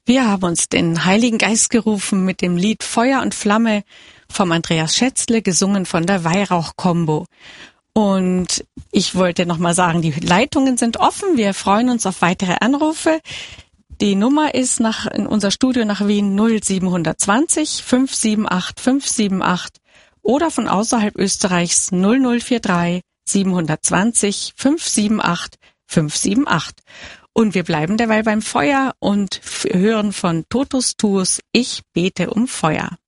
Wir haben uns den Heiligen Geist gerufen mit dem Lied Feuer und Flamme vom Andreas Schätzle, gesungen von der Weihrauch-Kombo. Und ich wollte nochmal sagen, die Leitungen sind offen. Wir freuen uns auf weitere Anrufe. Die Nummer ist in unser Studio nach Wien 0720 578 578 oder von außerhalb Österreichs 0043 720 578 578. Und wir bleiben derweil beim Feuer und hören von Totus Tuus, ich bete um Feuer.